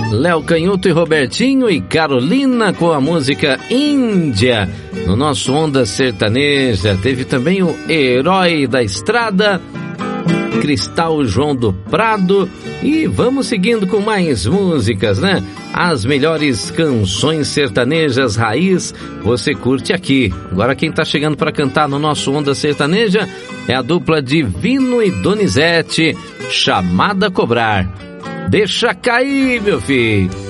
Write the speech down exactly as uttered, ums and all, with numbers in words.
Léo Canhoto e Robertinho e Carolina com a música Índia. No nosso Onda Sertaneja teve também o Herói da Estrada, Cristal João do Prado. E vamos seguindo com mais músicas, né? As melhores canções sertanejas raiz você curte aqui. Agora quem tá chegando para cantar no nosso Onda Sertaneja é a dupla Divino e Donizete, Chamada a Cobrar. Deixa cair, meu filho.